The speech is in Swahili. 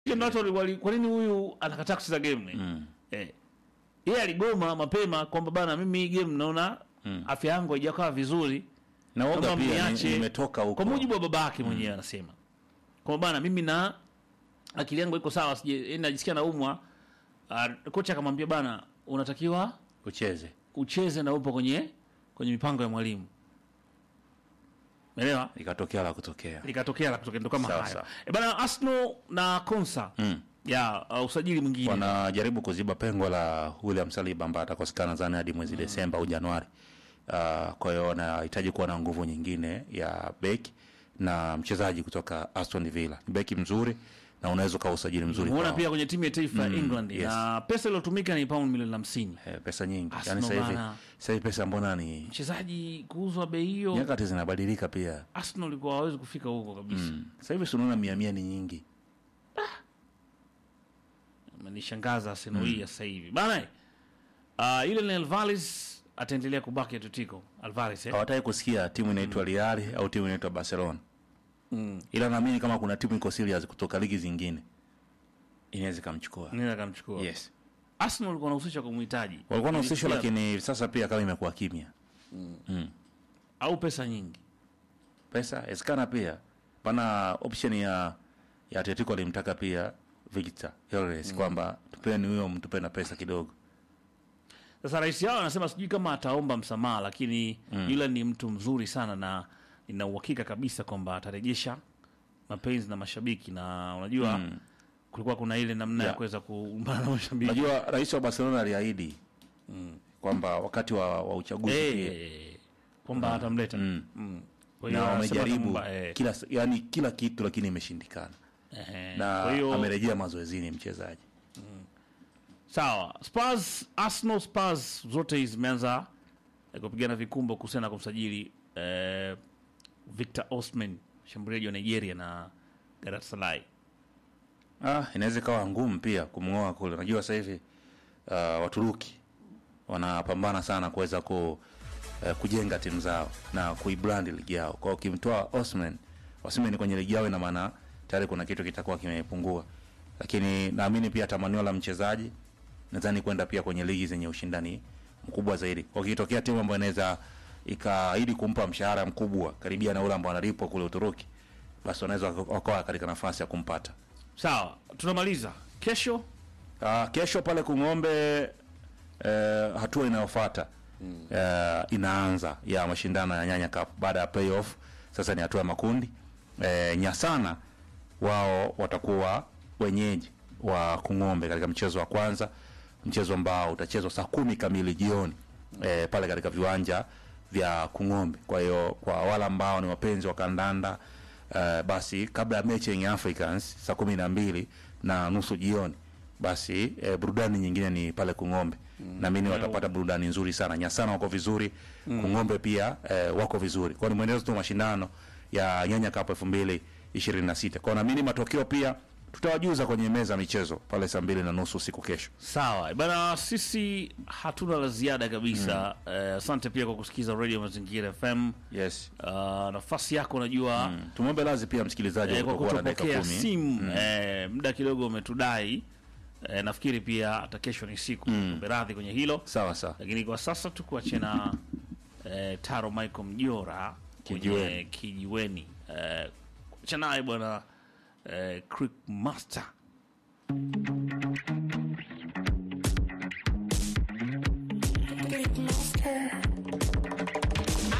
Kwa nini huyu anakataa kucheza game? Yeye aligoma mapema kwamba bana, mimi hii game naona afya yangu haijakaa vizuri. Na woga pia nimetoka huko. Kwa mujibu wa babake mwenyewe anasema. Kwa bana, mimi na akili yangu iko sawa, najisikia naumwa. Kocha akamwambia bana, unatakiwa ucheze na upo kwenye mipango ya mwalimu. Umeelewa? Ikatokea la kutokea ndo kama hayo. Bana, Arsenal na Konsa ya usajili mwingine wanajaribu kuziba pengo la William Saliba ambaye atakosekana zani hadi mwezi Desemba au Januari. Kwa hiyo wanahitaji kuwa na nguvu nyingine ya beki na mchezaji kutoka Aston Villa. Beki mzuri na unaweza kwa usajili mzuri. Unaona pia kwenye timu ya taifa England na pesa iliyotumika ni pound milioni 50. Pesa nyingi. Yaani sasa hivi pesa mbona ni mchezaji kuuzwa bei hiyo. Nyakati zinabadilika pia. Arsenal ilikuwa hawezi kufika huko kabisa. Sasa hivi tunaona 100 ni nyingi. Manishangaza Arsenal hii sasa hivi. Bana, ile Alvarez ataendelea kubaki Atletico. Alvarez hawataka kusikia timu inaitwa Real au timu inaitwa Barcelona. Ila naamini kama kuna timu iko serious kutoka ligi zingine inaweza kumchukua. Yes. Arsenal walikuwa wanahusisha kumhitaji. Walikuwa wanahusisha, lakini sasa pia kama imekuwa kimya. Au pesa nyingi. Pesa eskana pia. Bana, option ya Atletico alimtaka pia Victor Heres kwamba tupeni huyo mtupe na pesa kidogo. Sasa rais yao anasema sijui kama ataomba msamaha, lakini yule ni mtu mzuri sana na nina uhakika kabisa kwamba atarejesha mapenzi na mashabiki. Na unajua kulikuwa kuna ile namna ya kuweza kuumbana na mashabiki. Unajua rais wa Barcelona aliahidi kwamba wakati wa uchaguzi kwamba atamleta. Kwa hiyo wamejaribu kila kitu lakini imeshindikana. Na amerejea mazoezini mchezaji. Sawa. Arsenal Spurs zote zimeanza kupigana vikumbo kuhusiana na kumsajili Victor Osimhen, shambuliaji wa Nigeria na Galatasaray. Inaweza kawa ngumu pia kumngoa kule. Unajua sasa hivi Waturuki wanapambana sana kuweza kujenga timu zao na kuibrand ligi yao. Kwa hiyo ukimtoa Osimhen kwenye ligi yao, ina maana tayari kuna kitu kitakuwa kimepungua. Lakini naamini pia tamanio la mchezaji nadhani kwenda pia kwenye ligi zenye ushindani mkubwa zaidi. Kwa kitokea timu ambayo inaweza ikaahidi kumpa mshahara mkubwa karibia na ule ambao analipwa kule Uturuki, basi wanaweza wakawa katika nafasi ya kumpata. Sawa, tunamaliza. Kesho pale Kung'ombe hatua inayofuata inaanza ya mashindano ya Nyanya Cup baada ya playoff. Sasa ni hatua ya makundi. Nyasana wao watakuwa wenyeji wa Kung'ombe katika mchezo wa kwanza, mchezo ambao utachezwa saa 10 kamili jioni pale katika viwanja vya Kung'ombe. Kwa hiyo kwa wale ambao ni wapenzi wa kandanda, basi kabla ya mechi yenye Africans saa 12:30 jioni, basi burudani nyingine ni pale Kung'ombe. Na mimi watapata burudani nzuri sana. Nyasana wako vizuri, Kung'ombe pia wako vizuri. Kwa ni mwendelezo tu mashindano ya Nyanya Cup 2026. Kwa na mimi matokeo pia tutawajuza kwenye meza michezo pale saa 2:30 usiku kesho. Sawa. Bana, sisi hatuna la ziada kabisa. Asante pia kwa kusikiza Radio Mazingira FM. Yes. Nafasi yako najua. Tumombe lazi pia msikilizaji kwa kutupokea simu. Muda kidogo umetudai. Nafikiri pia hata kesho ni siku. Beradhi kwenye hilo. Sawa. Lakini kwa sasa tukuache na Taro Michael Mjora kwenye Kijiweni. Acha naye bwana Creek Master. Creek Master.